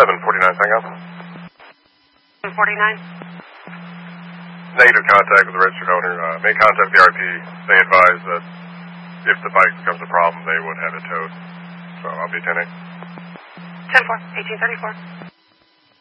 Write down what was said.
749 Tango. 749. Negative contact with the registered owner. Made contact with the RP. They advised that if the bike becomes a problem, they would have it towed. So I'll be 10-8. 10-4, 1834.